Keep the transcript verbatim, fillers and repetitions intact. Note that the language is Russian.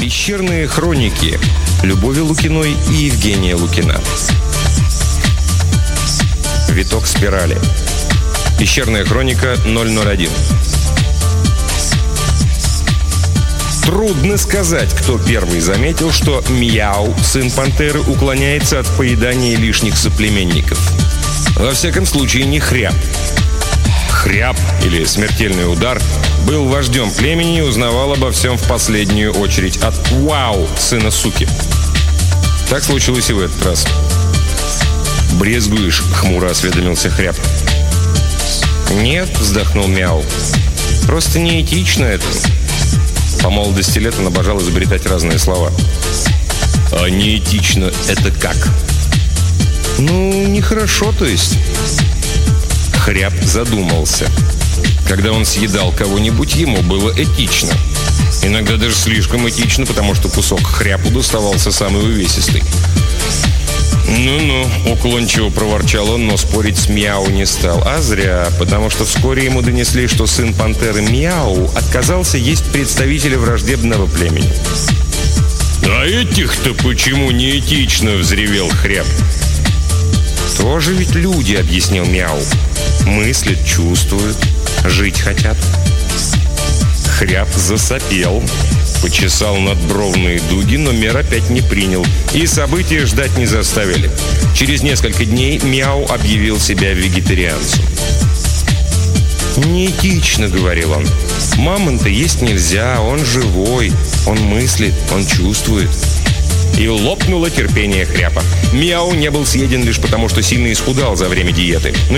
Пещерные хроники Любови Лукиной и Евгения Лукина. Виток спирали. Пещерная хроника ноль ноль один. Трудно сказать, кто первый заметил, что Мяу, сын пантеры, уклоняется от поедания лишних соплеменников. Во всяком случае, не Хряб. Хряб, или смертельный удар, был вождем племени и узнавал обо всем в последнюю очередь от Вау, сына суки. Так случилось и в этот раз. «Брезгуешь?» — хмуро осведомился Хряб. «Нет», — вздохнул Мяу. «Просто неэтично это». По молодости лет он обожал изобретать разные слова. «А неэтично — это как?» «Ну, нехорошо, то есть». Хряб задумался. Когда он съедал кого-нибудь, ему было этично. Иногда даже слишком этично, потому что кусок хряпу доставался самый увесистый. «Ну-ну», — уклончиво проворчал он, но спорить с Мяу не стал. А зря, потому что вскоре ему донесли, что сын пантеры Мяу отказался есть представителя враждебного племени. «А этих-то почему неэтично?» — взревел Хряб. «Тоже ведь люди», — объяснил Мяу. «Мыслят, чувствуют, жить хотят». Хряб засопел, почесал надбровные дуги, но мер опять не принял. И события ждать не заставили. Через несколько дней Мяу объявил себя вегетарианцем. «Неэтично», — говорил он. «Мамонта есть нельзя, он живой, он мыслит, он чувствует». И лопнуло терпение Хряпа. Мяу не был съеден лишь потому, что сильно исхудал за время диеты.